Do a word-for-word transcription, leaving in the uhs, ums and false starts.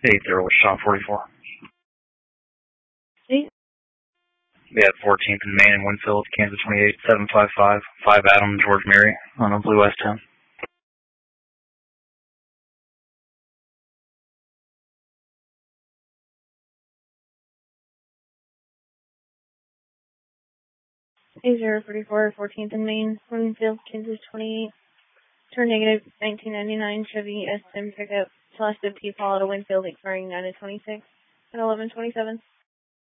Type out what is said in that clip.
eight zero, Shaw forty-four. Eight. We have fourteenth and Main in Winfield, Kansas twenty-eight, seven five five, five Adam, George Mary, on a Blue S ten. eight zero forty-four, fourteenth and Main, Winfield, Kansas twenty-eight. Turn negative, nineteen ninety-nine Chevy S ten pickup, Celeste P. Paul to Winfield, expiring nine of twenty-six at eleven twenty-seven.